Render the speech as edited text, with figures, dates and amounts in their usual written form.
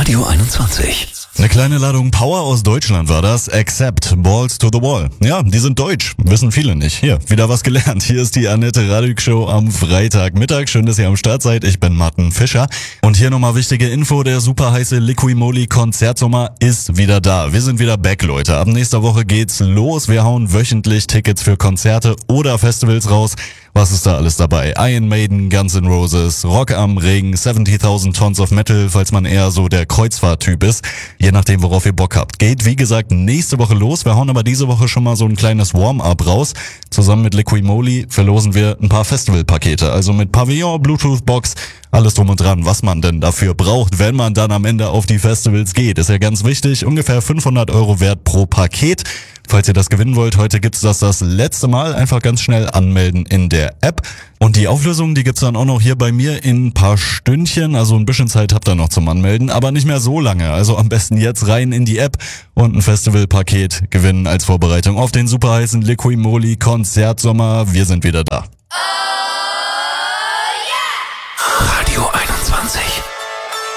Radio 21. Eine kleine Ladung Power aus Deutschland war das. Accept, Balls to the Wall. Ja, die sind deutsch. Wissen viele nicht. Hier, wieder was gelernt. Hier ist die Annette Radig Show am Freitagmittag. Schön, dass ihr am Start seid. Ich bin Martin Fischer. Und hier nochmal wichtige Info. Der super heiße Liqui-Moly Konzertsommer ist wieder da. Wir sind wieder back, Leute. Ab nächster Woche geht's los. Wir hauen wöchentlich Tickets für Konzerte oder Festivals raus. Was ist da alles dabei? Iron Maiden, Guns N' Roses, Rock am Ring, 70.000 Tons of Metal, falls man eher so der Kreuzfahrttyp ist. Je nachdem, worauf ihr Bock habt. Geht, wie gesagt, nächste Woche los. Wir hauen aber diese Woche schon mal so ein kleines Warm-up raus. Zusammen mit Liqui-Moly verlosen wir ein paar Festivalpakete. Also mit Pavillon, Bluetooth-Box, alles drum und dran, was man denn dafür braucht, wenn man dann am Ende auf die Festivals geht. Ist ja ganz wichtig. Ungefähr 500 € wert pro Paket. Falls ihr das gewinnen wollt, heute gibt's das letzte Mal. Einfach ganz schnell anmelden in der App. Und die Auflösung, die gibt's dann auch noch hier bei mir in ein paar Stündchen. Also ein bisschen Zeit habt ihr noch zum Anmelden, aber nicht mehr so lange. Also am besten jetzt rein in die App und ein Festivalpaket gewinnen als Vorbereitung auf den super heißen Liqui-Moly Konzertsommer. Wir sind wieder da.